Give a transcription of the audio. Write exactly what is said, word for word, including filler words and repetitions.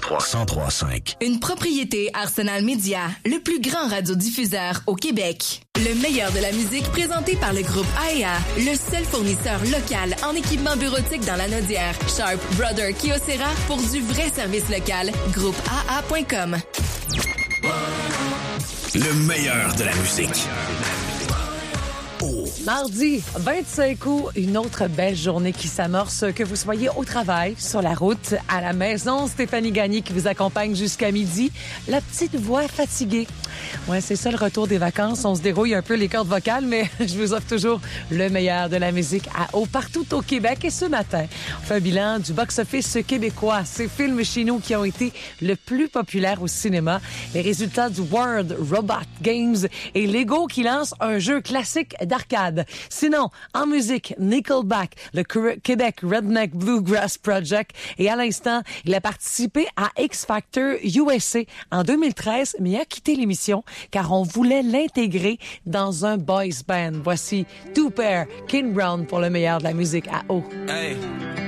trois virgule cinq. Une propriété Arsenal Media, le plus grand radiodiffuseur au Québec. Le meilleur de la musique présenté par le groupe A E A, le seul fournisseur local en équipement bureautique dans la Naudière. Sharp, Brother, Kyocera pour du vrai service local. groupe A A point com. Le meilleur de la musique. Mardi, vingt-cinq août, une autre belle journée qui s'amorce, que vous soyez au travail, sur la route, à la maison. Stéphanie Gagné qui vous accompagne jusqu'à midi. La petite voix fatiguée. Ouais, c'est ça le retour des vacances. On se dérouille un peu les cordes vocales, mais je vous offre toujours le meilleur de la musique à haut partout au Québec. Et ce matin, on fait un bilan du box-office québécois. Ces films chez nous qui ont été le plus populaires au cinéma. Les résultats du World Robot Games et Lego qui lance un jeu classique d'arcade. Sinon, en musique, Nickelback, le Québec Redneck Bluegrass Project. Et à l'instant, il a participé à X Factor U S A en deux mille treize, mais a quitté l'émission car on voulait l'intégrer dans un boys band. Voici Two Pair, King Brown pour le meilleur de la musique à eau. Hey.